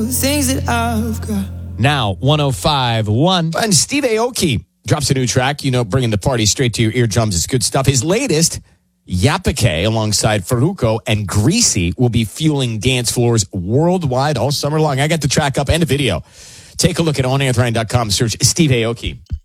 Things that I've got. Now, 105.1. And Steve Aoki drops a new track, bringing the party straight to your eardrums. It's good stuff. His latest, Yapake, alongside Farruko and Greasy, will be fueling dance floors worldwide all summer long. I got the track up and a video. Take a look at onairthrain.com. Search Steve Aoki.